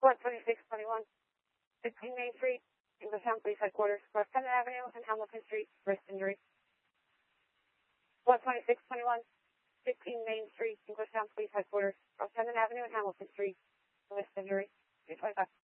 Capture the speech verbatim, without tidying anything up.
one twenty-six twenty-one, fifteen Main Street, Englishtown Police Headquarters, North Tennant Avenue and Hamilton Street, wrist injury. one twenty-six twenty-one, fifteen Main Street, Englishtown Police Headquarters, North Tennant Avenue and Hamilton Street, wrist injury. two twenty-five.